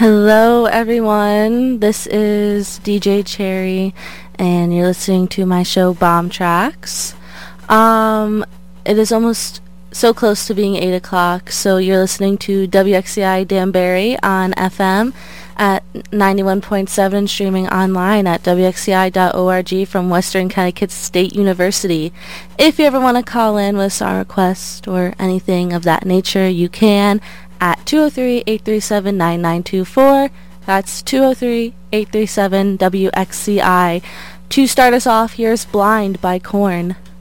Hello, everyone. This is DJ Cherry, and you're listening to my show Bomb Tracks. It is almost so close to being 8 o'clock, so you're listening to WXCI Danbury on FM at 91.7 and streaming online at wxci.org from Western Connecticut State University. If you ever want to call in with a song request or anything of that nature, you can at 203-837-9924. That's 203-837-WXCI. To start us off, here's Blind by Korn.